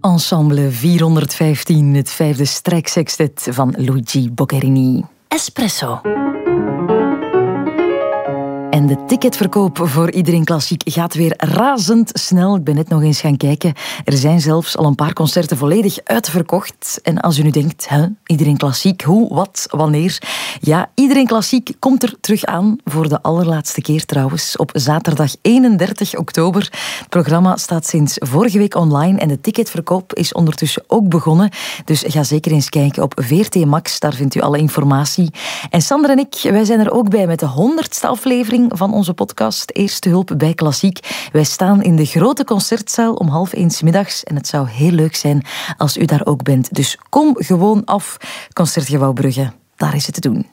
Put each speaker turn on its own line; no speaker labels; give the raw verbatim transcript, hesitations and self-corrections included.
Ensemble vierhonderdvijftien, het vijfde strijksextet van Luigi Boccherini. Espresso. En de ticketverkoop voor Iedereen Klassiek gaat weer razendsnel. Ik ben net nog eens gaan kijken. Er zijn zelfs al een paar concerten volledig uitverkocht. En als u nu denkt, hè, Iedereen Klassiek, hoe, wat, wanneer? Ja, Iedereen Klassiek komt er terug aan. Voor de allerlaatste keer trouwens. Op zaterdag eenendertig oktober. Het programma staat sinds vorige week online. En de ticketverkoop is ondertussen ook begonnen. Dus ga zeker eens kijken op V R T Max. Daar vindt u alle informatie. En Sander en ik, wij zijn er ook bij met de honderdste aflevering van onze podcast Eerste Hulp bij Klassiek. Wij staan in de grote concertzaal om half één 's middags en het zou heel leuk zijn als u daar ook bent. Dus kom gewoon af, Concertgebouw Brugge. Daar is het te doen.